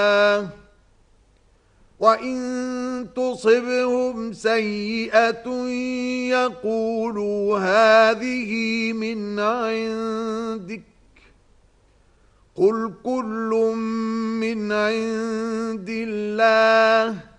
وإن تصبهم سيئة يقولوا هذه من عندك قل كل من عند الله